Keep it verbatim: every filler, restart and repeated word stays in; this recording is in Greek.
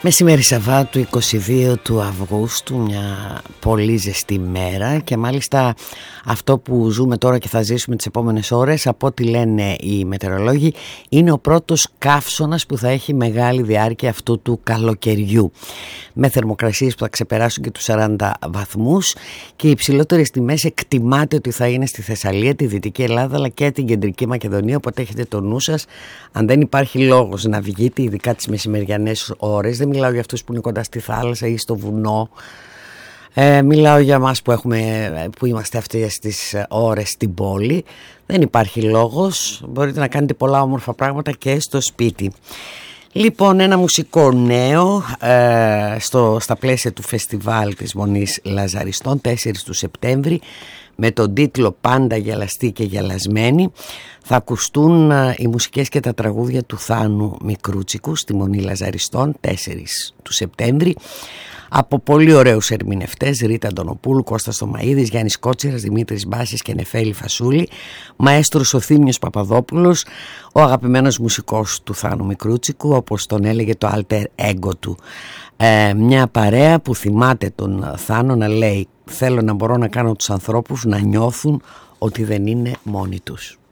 Μεσημέρι Σαββάτου είκοσι δύο του Αυγούστου, μια πολύ ζεστή μέρα και μάλιστα αυτό που ζούμε τώρα και θα ζήσουμε τις επόμενες ώρες, από ό,τι λένε οι μετεωρολόγοι, είναι ο πρώτος καύσωνας που θα έχει μεγάλη διάρκεια αυτού του καλοκαιριού, με θερμοκρασίες που θα ξεπεράσουν και τους σαράντα βαθμούς, και οι υψηλότερες τιμές εκτιμάται ότι θα είναι στη Θεσσαλία, τη Δυτική Ελλάδα αλλά και την Κεντρική Μακεδονία, οπότε έχετε το νου σας αν δεν υπάρχει λόγος να βγείτε, ειδικά τις μεσημεριανές ώρες. Δεν μιλάω για αυτούς που είναι κοντά στη θάλασσα ή στο βουνό, ε, μιλάω για μας που, έχουμε, που είμαστε αυτές τις ώρες στην πόλη. Δεν υπάρχει λόγος, μπορείτε να κάνετε πολλά όμορφα πράγματα και στο σπίτι. Λοιπόν, ένα μουσικό νέο ε, στο, στα πλαίσια του φεστιβάλ της Μονής Λαζαριστών τέσσερις του Σεπτέμβρη, με τον τίτλο «Πάντα γελαστοί και γελασμένοι». Θα ακουστούν ε, οι μουσικές και τα τραγούδια του Θάνου Μικρούτσικου στη Μονή Λαζαριστών τέσσερις του Σεπτέμβρη, από πολύ ωραίους ερμηνευτές: Ρίτα Αντωνοπούλου, Κώστας Θωμαΐδης, Γιάννης Κότσιρας, Δημήτρης Μπάσης και Νεφέλη Φασούλη, μαέστρος ο Θήμιος Παπαδόπουλος, ο αγαπημένος μουσικός του Θάνου Μικρούτσικου, όπως τον έλεγε το alter ego του. Ε, μια παρέα που θυμάται τον Θάνο να λέει: θέλω να μπορώ να κάνω τους ανθρώπους να νιώθουν ότι δεν είναι μόνοι τους.